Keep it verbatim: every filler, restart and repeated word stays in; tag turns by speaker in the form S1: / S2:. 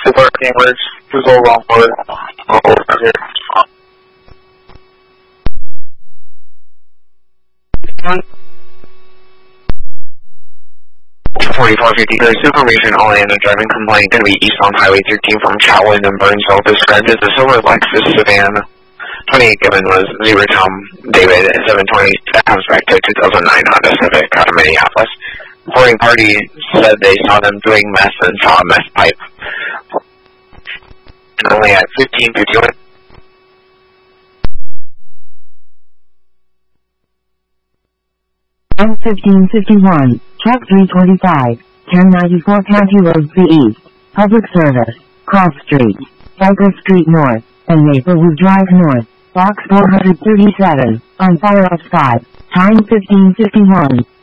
S1: working words. Google wrong word. forty-four fifty-three, supervision only in a driving complaint going to be eastbound Highway thirteen from Chatwin and Burnsville, described as a silver Lexus sedan. twenty-eight given was zero Tom David at seven twenty. That comes back to two thousand nine Honda Civic out of Minneapolis. Reporting party said they saw them doing meth and saw a meth pipe. And only at fifteen fifty-one.
S2: M fifteen fifty-one, Truck three twenty-five, ten ninety-four County Road C East, Public Service, Cross Street, Baker Street North, and Maplewood Drive North, Box four thirty-seven, on Fire Up five, time fifteen fifty-one.